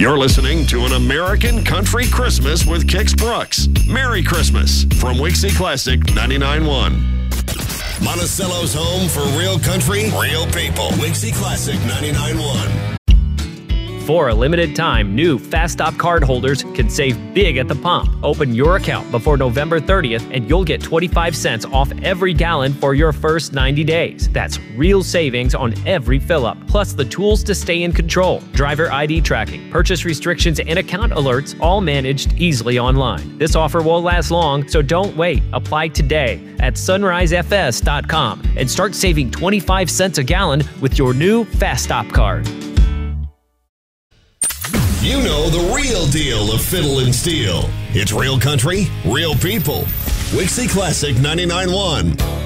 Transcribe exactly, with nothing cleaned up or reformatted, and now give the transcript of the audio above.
You're listening to An American Country Christmas with Kix Brooks. Merry Christmas from Wixie Classic ninety-nine point one. Monticello's home for real country, real people. Wixie Classic ninety-nine point one. For a limited time, new Fast Stop card holders can save big at the pump. Open your account before November thirtieth and you'll get twenty-five cents off every gallon for your first ninety days. That's real savings on every fill-up, plus the tools to stay in control. Driver I D tracking, purchase restrictions, and account alerts, all managed easily online. This offer won't last long, so don't wait. Apply today at sunrise f s dot com and start saving twenty-five cents a gallon with your new Fast Stop card. You know the real deal of fiddle and steel. It's real country, real people. Wixie Classic ninety-nine point one.